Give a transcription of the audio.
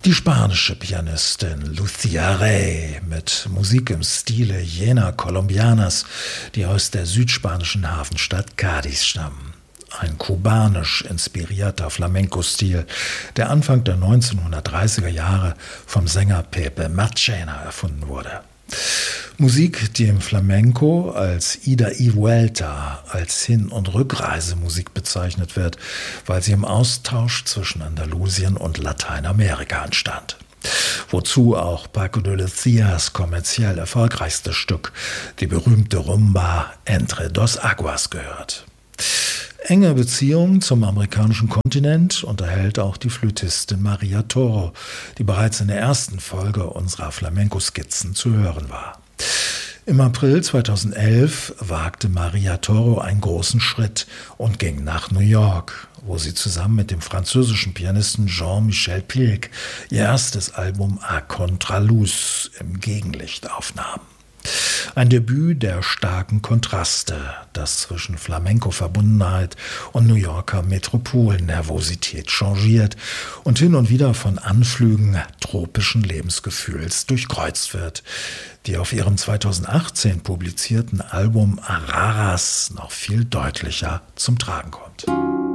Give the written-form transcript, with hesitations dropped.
Die spanische Pianistin Lucia Rey mit Musik im Stile jener Colombianas, die aus der südspanischen Hafenstadt Cádiz stammen. Ein kubanisch inspirierter Flamenco-Stil, der Anfang der 1930er Jahre vom Sänger Pepe Marchena erfunden wurde. Musik, die im Flamenco als Ida y Vuelta, als Hin- und Rückreisemusik bezeichnet wird, weil sie im Austausch zwischen Andalusien und Lateinamerika entstand. Wozu auch Paco de Lucias kommerziell erfolgreichstes Stück, die berühmte Rumba Entre dos Aguas, gehört. Enge Beziehung zum amerikanischen Kontinent unterhält auch die Flötistin Maria Toro, die bereits in der ersten Folge unserer Flamenco-Skizzen zu hören war. Im April 2011 wagte Maria Toro einen großen Schritt und ging nach New York, wo sie zusammen mit dem französischen Pianisten Jean-Michel Pilk ihr erstes Album A Contraluz im Gegenlicht aufnahm. Ein Debüt der starken Kontraste, das zwischen Flamenco-Verbundenheit und New Yorker Metropolen-Nervosität changiert und hin und wieder von Anflügen tropischen Lebensgefühls durchkreuzt wird, die auf ihrem 2018 publizierten Album Araras noch viel deutlicher zum Tragen kommt.